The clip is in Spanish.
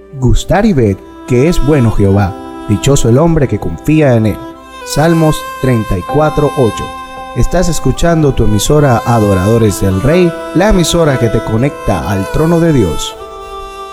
Gustar y ver que es bueno Jehová, dichoso el hombre que confía en él. Salmos 34:8. Estás escuchando tu emisora Adoradores del Rey, la emisora que te conecta al trono de Dios.